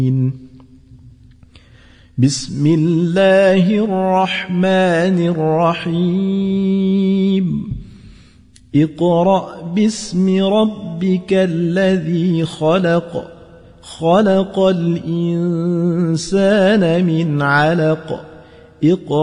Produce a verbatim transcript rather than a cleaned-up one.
بسم الله الرحمن الرحيم اقرأ باسم ربك الذي خلق خلق الإنسان من علق اقرأ